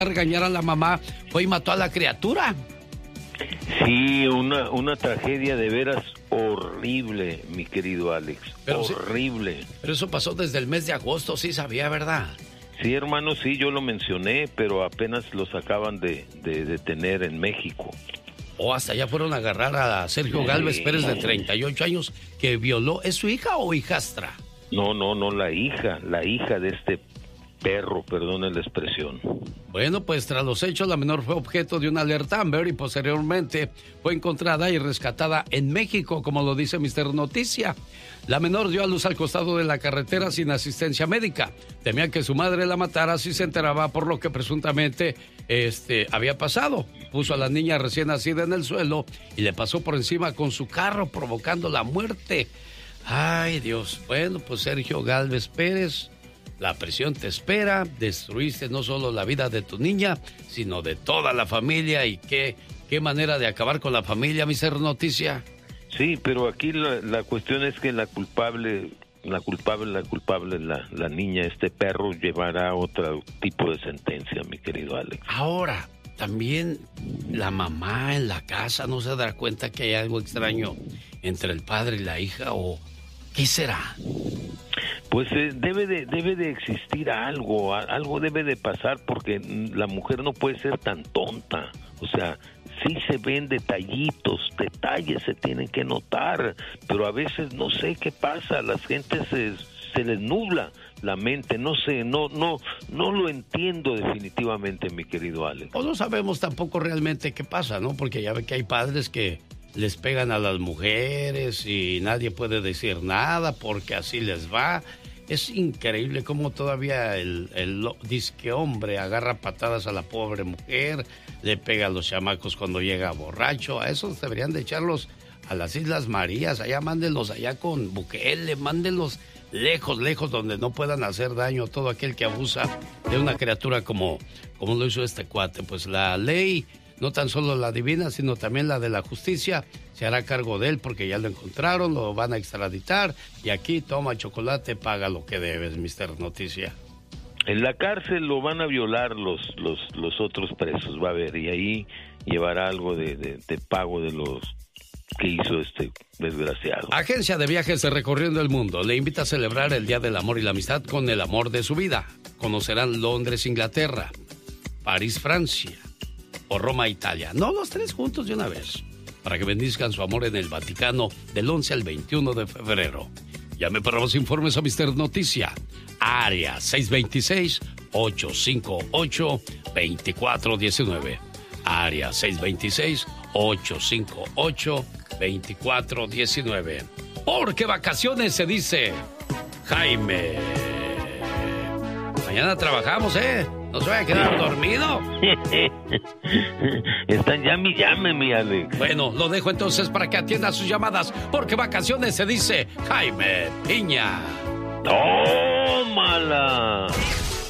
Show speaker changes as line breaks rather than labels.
regañar a la mamá, fue y mató a la criatura.
Sí, una tragedia de veras horrible, mi querido Alex. Pero horrible.
Sí, pero eso pasó desde el mes de agosto, sí sabía, ¿verdad?
Sí, hermano, sí, yo lo mencioné, pero apenas los acaban de detener en México.
Hasta allá fueron a agarrar a Sergio Gálvez Pérez, de 38 años, que violó. ¿Es su hija o hijastra?
No, la hija de este perro, perdone la expresión.
Bueno, pues tras los hechos, la menor fue objeto de una alerta Amber y posteriormente fue encontrada y rescatada en México, como lo dice Mister Noticia. La menor dio a luz al costado de la carretera sin asistencia médica. Temía que su madre la matara si se enteraba por lo que presuntamente había pasado. Puso a la niña recién nacida en el suelo y le pasó por encima con su carro, provocando la muerte. Ay, Dios. Bueno, pues Sergio Gálvez Pérez, la prisión te espera. Destruiste no solo la vida de tu niña, sino de toda la familia. Y qué manera de acabar con la familia, Mister Noticia.
Sí, pero aquí la cuestión es que la culpable, la niña, este perro, llevará otro tipo de sentencia, mi querido Alex.
Ahora, también la mamá en la casa no se dará cuenta que hay algo extraño entre el padre y la hija, ¿o qué será?
Pues debe de existir algo debe de pasar, porque la mujer no puede ser tan tonta. O sea, sí se ven detalles se tienen que notar, pero a veces no sé qué pasa, a las gentes se les nubla la mente, no sé, no lo entiendo definitivamente, mi querido Alex.
O no sabemos tampoco realmente qué pasa, ¿no? Porque ya ve que hay padres que les pegan a las mujeres y nadie puede decir nada porque así les va. Es increíble cómo todavía el disque hombre agarra patadas a la pobre mujer, le pega a los chamacos cuando llega borracho. A esos deberían de echarlos a las Islas Marías, allá mándenlos allá con Bukele, mándenlos lejos donde no puedan hacer daño a todo aquel que abusa de una criatura como lo hizo este cuate. Pues la ley, no tan solo la divina, sino también la de la justicia, se hará cargo de él porque ya lo encontraron, lo van a extraditar y aquí toma chocolate, paga lo que debes, Mister Noticia.
En la cárcel lo van a violar los otros presos, va a ver, y ahí llevará algo de pago de los que hizo este desgraciado.
Agencia de Viajes de Recorriendo el Mundo le invita a celebrar el Día del Amor y la Amistad con el amor de su vida. Conocerán Londres, Inglaterra, París, Francia o Roma, Italia. No, los tres juntos de una vez, para que bendizcan su amor en el Vaticano del 11 al 21 de febrero. Llame para los informes a Mister Noticia, área 626-858-2419. Área 626-858-2419. Porque vacaciones se dice Jaime. Mañana trabajamos, ¿eh? No se vaya a quedar dormido.
Están llame, mi Alex.
Bueno, lo dejo entonces para que atienda sus llamadas, porque vacaciones se dice Jaime Piña.
¡Tómala!